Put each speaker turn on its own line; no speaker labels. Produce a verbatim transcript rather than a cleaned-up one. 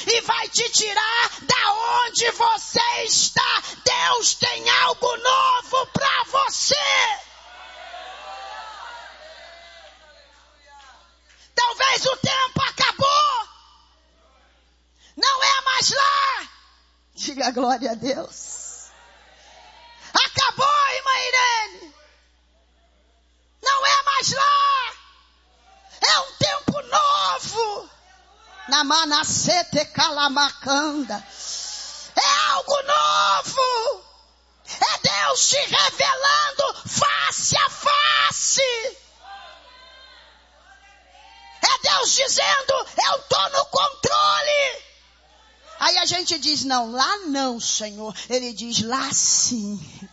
e vai te tirar da onde você está. Deus tem algo novo para você. Talvez o tempo acabou. Não é mais lá. Diga glória a Deus. Acabou, irmã Irene. Não é mais lá. É um tempo novo. Na Manacete Calamacanda. É algo novo. É Deus te revelando face a face. É Deus dizendo, eu estou no controle. Aí a gente diz, não, lá não, Senhor. Ele diz, lá sim.